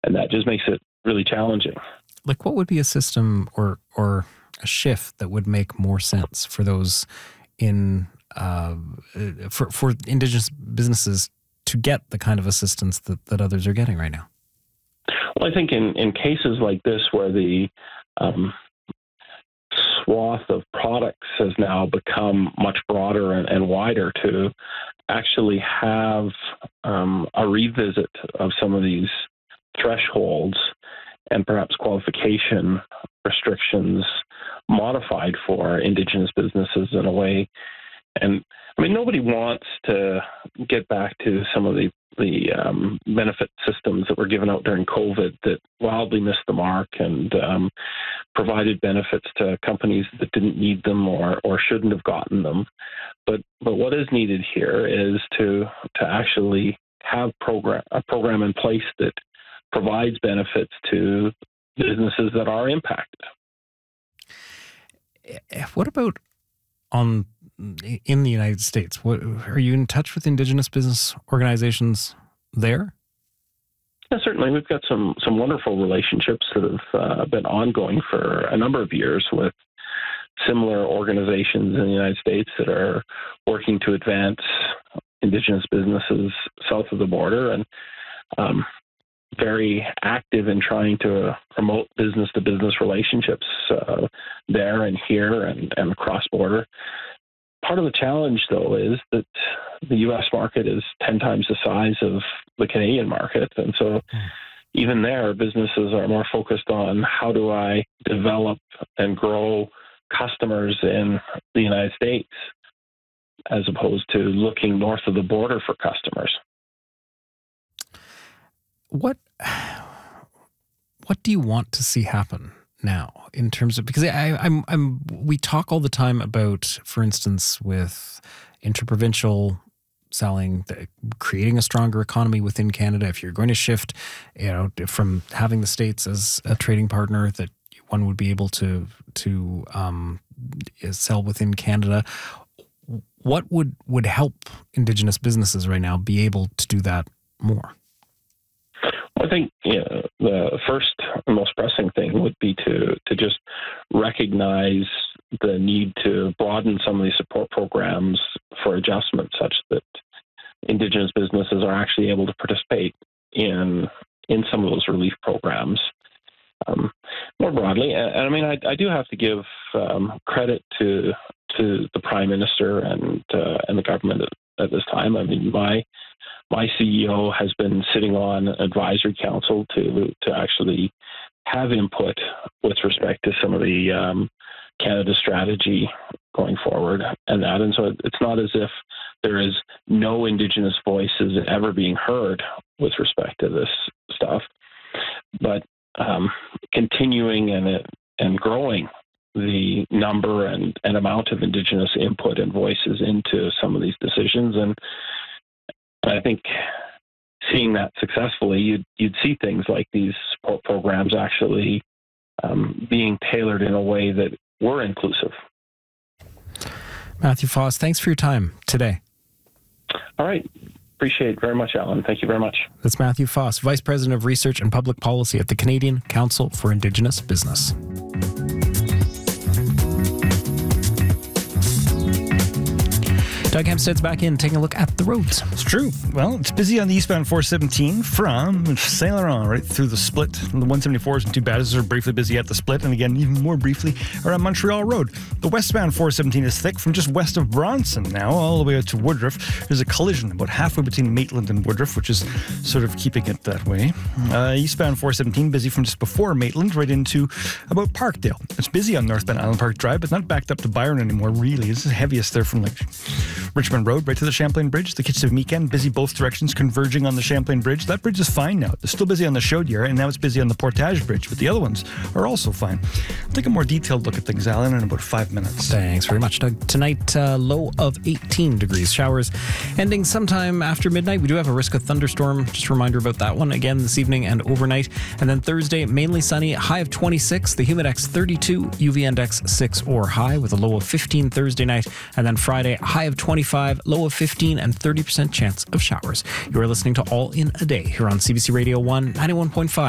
and that just makes it really challenging. Like, what would be a system or a shift that would make more sense for those in for Indigenous businesses to get the kind of assistance that others are getting right now? Well, I think in cases like this where the swath of products has now become much broader and wider, to actually have a revisit of some of these thresholds and perhaps qualification restrictions modified for Indigenous businesses in a way. And I mean, nobody wants to get back to some of the benefit systems that were given out during COVID that wildly missed the mark and provided benefits to companies that didn't need them or shouldn't have gotten them. But what is needed here is to actually have a program in place that provides benefits to businesses that are impacted. What about in the United States? What, are you in touch with Indigenous business organizations there? Yeah, certainly. We've got some wonderful relationships that have been ongoing for a number of years with similar organizations in the United States that are working to advance Indigenous businesses south of the border, and very active in trying to promote business-to-business relationships there and here and cross-border. Part of the challenge, though, is that the U.S. market is 10 times the size of the Canadian market. And so even there, businesses are more focused on how do I develop and grow customers in the United States as opposed to looking north of the border for customers. What do you want to see happen now in terms of, because we talk all the time about, for instance, with interprovincial selling, creating a stronger economy within Canada. If you're going to shift, from having the States as a trading partner, that one would be able to sell within Canada. What would help Indigenous businesses right now be able to do that more? I think the first and most pressing thing would be to just recognize the need to broaden some of these support programs for adjustment such that Indigenous businesses are actually able to participate in some of those relief programs more broadly. And I mean, I do have to give credit to the Prime Minister and the government at this time. I mean, my CEO has been sitting on advisory council to actually have input with respect to some of the Canada strategy going forward and that. And so it's not as if there is no Indigenous voices ever being heard with respect to this stuff, but continuing and growing the number and amount of Indigenous input and voices into some of these decisions. And I think seeing that successfully, you'd see things like these support programs actually being tailored in a way that were inclusive. Matthew Foss, thanks for your time today. All right. Appreciate it very much, Alan. Thank you very much. That's Matthew Foss, Vice President of Research and Public Policy at the Canadian Council for Indigenous Business. Doug Hempstead's back in, taking a look at the roads. It's true. Well, it's busy on the eastbound 417 from Saint Laurent right through the split. The 174 isn't too bad. It's briefly busy at the split, and again, even more briefly around Montreal Road. The westbound 417 is thick from just west of Bronson now, all the way out to Woodruff. There's a collision about halfway between Maitland and Woodruff, which is sort of keeping it that way. Eastbound 417 busy from just before Maitland right into about Parkdale. It's busy on northbound Island Park Drive, but not backed up to Byron anymore, really. It's the heaviest there from Richmond Road right to the Champlain Bridge. The Kitchener-Meekan busy both directions, converging on the Champlain Bridge. That bridge is fine now. It's still busy on the Chaudière, and now it's busy on the Portage Bridge, but the other ones are also fine. I'll take a more detailed look at things, Alan, in about 5 minutes. Thanks very much, Doug. Tonight, low of 18 degrees. Showers ending sometime after midnight. We do have a risk of thunderstorm. Just a reminder about that one again this evening and overnight. And then Thursday, mainly sunny, high of 26, the Humidex 32, UV index 6 or high, with a low of 15 Thursday night. And then Friday, high of 25, low of 15, and 30% chance of showers. You are listening to All in a Day here on CBC Radio 1, 91.5.